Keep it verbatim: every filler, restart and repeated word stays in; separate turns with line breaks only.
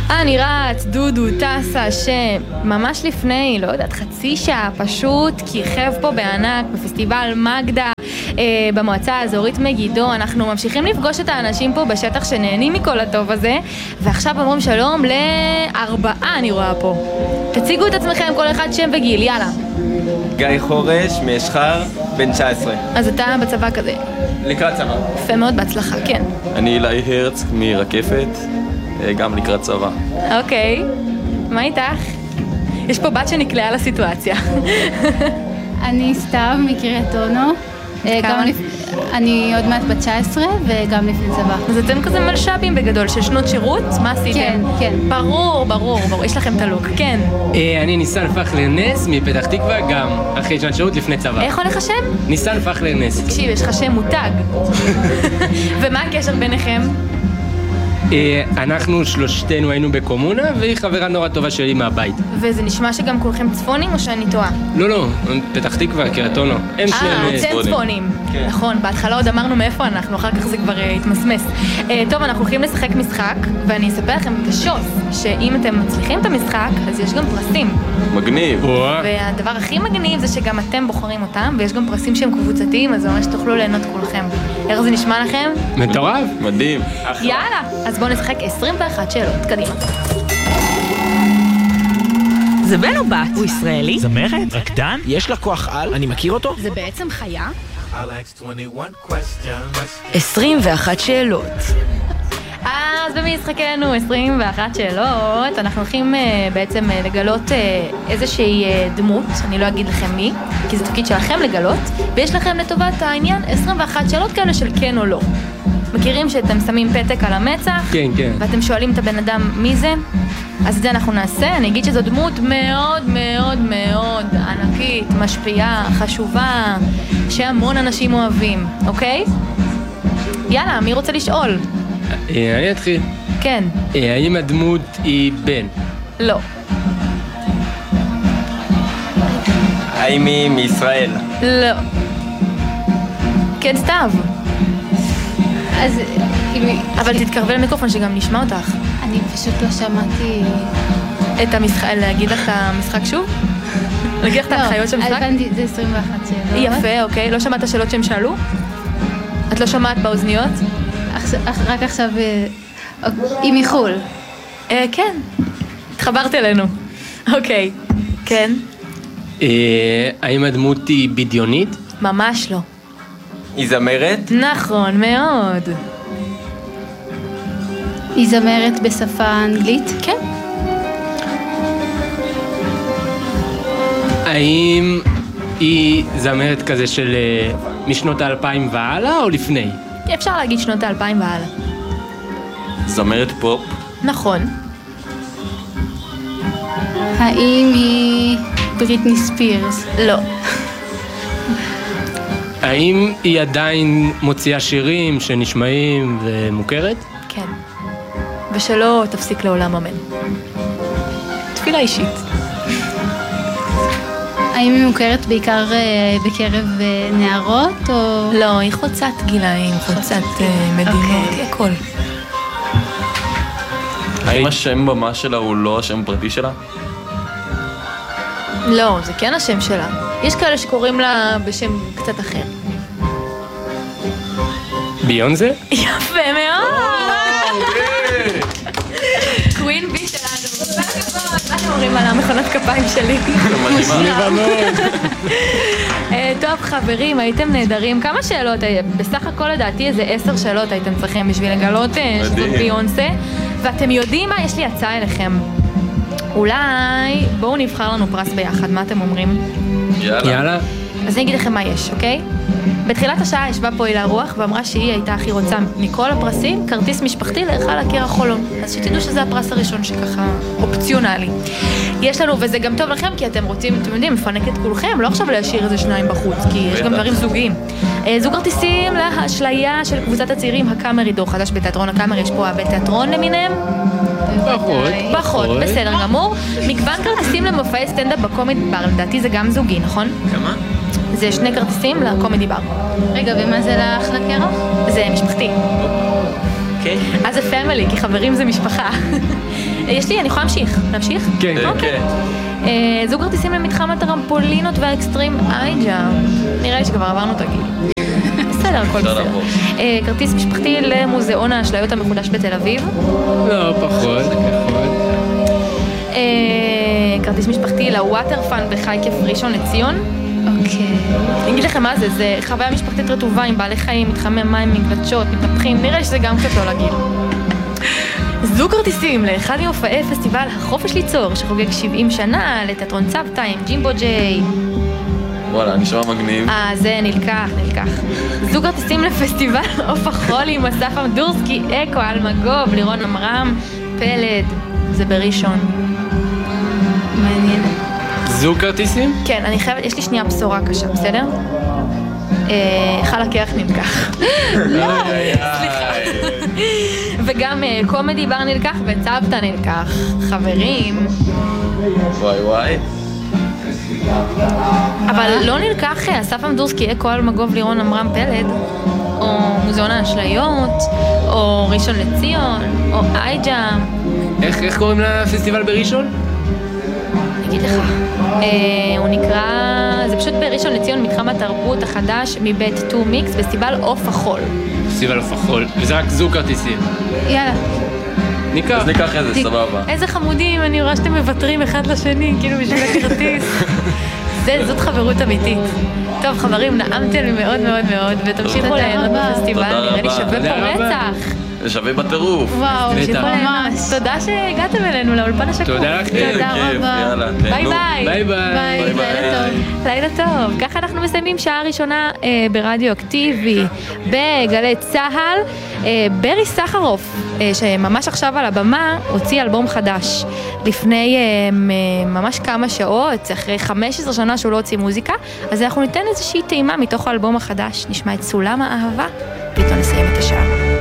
אני רץ, דודו, טסה, שממש לפני, לא יודעת, חצי שעה פשוט כיכב פה בענק בפסטיבל מגדה, אה, במועצה האזורית מגידו. אנחנו ממשיכים לפגוש את האנשים פה בשטח שנהנים מכל הטוב הזה, ועכשיו אומרים שלום לארבעה, אני רואה פה. תציגו את עצמכם, כל אחד שם וגיל, יאללה.
גיא חורש, משחר, בן תשע עשרה.
אז אתה בצבא כזה.
לקראת צבא.
יפה מאוד, בהצלחה, כן.
אני אילי הרץ מרקפת, גם לקראת צבא.
אוקיי, מה איתך? יש פה בת שנקלעה לסיטואציה.
אני סתיו מקריית אונו.
כמה?
אני עוד מעט בת תשע עשרה וגם לפני צבא.
אז אתם כזה מלשבים בגדול של שנות שירות? מה עשיתם?
כן, כן.
ברור, ברור, ברור. יש לכם את הלוק, כן.
אני ניסן פחלר נס מפתח תקווה, גם אחרי שנת שירות לפני צבא.
איך הולך השם?
ניסן פחלר נס.
תקשיב, יש לך שם מותג. ומה הקשר ביניכם?
אנחנו שלושתנו היינו בקומונה, והיא חברה נורא טובה שלי מהבית.
וזה נשמע שגם כולכם צפונים או שאני טועה?
לא, לא, פתח תקווה, קריית אונו. הם
אה, אתם צפונים. נכון, בהתחלה עוד אמרנו מאיפה אנחנו, אחר כך זה כבר התמסמס. טוב, אנחנו הולכים לשחק משחק, ואני אספר לכם בשוס, שאם אתם מצליחים את המשחק, אז יש גם פרסים.
מגניב.
והדבר הכי מגניב זה שגם אתם בוחרים אותם, ויש גם פרסים שהם קבוצתיים, אז ממש תוכלו ליהנות כולכם. איך זה נשמע לכם?
מטורף.
מדהים.
יאללה, אז בואו נשחק עשרים ואחת שאלות, קדימה.
זה בן או בת? הוא ישראלי?
זמרת? רקדן? יש לה כוח על? אני מכיר אותו?
זה בעצם חיה? עשרים ואחת שאלות.
אז במשחקנו עשרים ואחת שאלות, אנחנו הולכים uh, בעצם uh, לגלות uh, איזושהי uh, דמות, אני לא אגיד לכם מי, כי זה תפקיד שלכם לגלות, ויש לכם לטובת העניין עשרים ואחת שאלות כאלה של כן או לא. מכירים שאתם שמים פתק על המצח?
כן, כן.
ואתם שואלים את הבן אדם מי זה? אז את זה אנחנו נעשה. אני אגיד שזו דמות מאוד מאוד מאוד ענקית, משפיעה, חשובה, שהמון אנשים אוהבים, אוקיי? יאללה, מי רוצה לשאול?
אני אתחיל.
כן.
האם הדמות היא בן?
לא.
האם היא מישראל?
לא. כן, סתיו.
אז...
אבל תתקרבי למיקרופון שגם נשמע אותך.
אני פשוט לא שמעתי...
את המשחק... להגיד לך את המשחק שוב? להגיד לך את ההנחיות של המשחק?
לא, הבנתי, זה עשרים ואחת שאלות.
יפה, אוקיי. לא שמעת השאלות שהם שאלו? את לא שמעת באוזניות?
רק עכשיו... היא מחול.
כן. התחברת אלינו. אוקיי. כן.
האם הדמות היא בדיונית?
ממש לא.
היא זמרת?
נכון, מאוד.
היא זמרת בשפה אנגלית?
כן.
האם היא זמרת כזה של משנות האלפיים והלאה או לפני?
אפשר להגיד שנות האלפיים והלאה.
זמרת פופ?
נכון.
האם היא בריטני ספירס?
לא.
האם היא עדיין מוציאה שירים שנשמעים ומוכרת?
כן. ושלא תפסיק לעולם אמן. תפילה אישית.
האם היא מוכרת בעיקר בקרב נערות או...
לא, היא חוצת גילאים, חוצת מדינות, הכל.
האם השם במה שלה הוא לא השם פרטי שלה?
לא, זה כן השם שלה. יש כאלה שקוראים לה בשם קצת אחר.
ביונסה?
יפה מאוד! קווין בי שלנו. מה אתם אומרים על המכונת כפיים שלי?
מדהימה מאוד.
טוב חברים, הייתם נהדרים. כמה שאלות? בסך הכל לדעתי איזה עשר שאלות הייתם צריכים בשביל לגלות שזאת ביונסה. ואתם יודעים מה? יש לי הצעה אליכם. אולי בואו נבחר לנו פרס ביחד, מה אתם אומרים?
יאללה.
יאללה.
אז אני אגיד לכם מה יש, אוקיי? בתחילת השעה ישבה פה הילה רוח ואמרה שהיא הייתה הכי רוצה מכל הפרסים, כרטיס משפחתי להיכל הקרח חולון. אז שתדעו שזה הפרס הראשון שככה אופציונלי. יש לנו, וזה גם טוב לכם, כי אתם רוצים, אתם יודעים, לפנק את כולכם, לא עכשיו להשאיר איזה שניים בחוץ, כי יש גם דברים זוגיים. זוג כרטיסים להשליה של קבוצת הצעירים הקאמרי, דור חדש בתיאטרון הקאמרי, יש פה בית תיאטרון למיניהם.
פחות.
פחות, בסדר גמור. מגוון כרטיסים למופעי סטנדאפ בקומדי בר, לדעתי זה גם זוגי, נכון?
כמה?
זה שני כרטיסים לקומדי בר.
רגע, ומה זה לך לקרח?
זה משפחתי.
אוקיי.
אז זה פמילי, כי חברים זה משפחה. יש לי, אני יכולה להמשיך. להמשיך?
כן, כן.
אוקיי. אה, זוג כרטיסים למתחם הטרמפולינות והאקסטרים איי-ג'אמפ. נראה לי שכבר עברנו את הגיל. בסדר, הכל בסדר. אה, כרטיס משפחתי למוזיאון האשליות המחודש בתל אביב.
לא, פחות, פחות.
אה, כרטיס משפחתי לווטר פאן בחייקף ראשון לציון.
אוקיי.
אני אגיד לכם מה זה, זה חוויה משפחתית רטובה עם בעלי חיים, מתחמי מים, מגלשות, מתנפחים, נראה שזה גם קצת לא לגיל. זוג כרטיסים לאחד ממופעי פסטיבל החופש ליצור, שחוגג שבעים שנה לתיאטרון צוותא עם ג'ימבו ג'יי.
וואלה, נשמע מגניב.
אה, זה נלקח, נלקח. זוג כרטיסים לפסטיבל עוף החול עם אסף אמדורסקי, אקו, אלמגוב, לירון עמרם, פלד, זה בראשון.
מעניין.
זוג כרטיסים?
כן, אני חייבת, יש לי שנייה בשורה קשה, בסדר? אה, חל הקרח נלקח. לא, סליחה. וגם אה, קומדי בר נלקח וצוותא נלקח. חברים.
וואי וואי.
אבל לא נלקח אה, אסף אמדורסקי, אקו, אלמגוב, לירון עמרם, פלד, או מוזיאון האשליות, או ראשון לציון, או איי-ג'אמפ.
איך, איך קוראים לפסטיבל בראשון?
אגיד לך, אה, הוא נקרא, זה פשוט בראשון לציון מתחם התרבות החדש מבית טו מיקס, פסטיבל עוף החול.
פסטיבל עוף החול, וזה רק זוג כרטיסים.
יאללה.
ניקח.
אז ניקח איזה, סבבה.
איזה חמודים, אני רואה שאתם מוותרים אחד לשני, כאילו בשביל הכרטיס. זה, זאת חברות אמיתית. טוב חברים, נעמתם לי מאוד מאוד מאוד, ותמשיכו ליהנות בפסטיבל, נראה לי שווה פה רצח.
זה שווה בטירוף.
וואו,
תמשיכו ליהנות. תודה שהגעתם אלינו לאולפן השקוף.
תודה לך.
תודה רבה. ביי ביי.
ביי ביי.
ביי, לילה טוב.
לילה טוב. ככה אנחנו מסיימים שעה ראשונה אה, ברדיו אקטיבי, בגלי צהל. אה, ברי סחרוף, אה, שממש עכשיו על הבמה, הוציא אלבום חדש. לפני אה, ממש כמה שעות, אחרי חמש עשרה שנה שהוא לא הוציא מוזיקה, אז אנחנו ניתן איזושהי טעימה מתוך האלבום החדש. נשמע את סולם האהבה, ואיתו נסיים את השעה.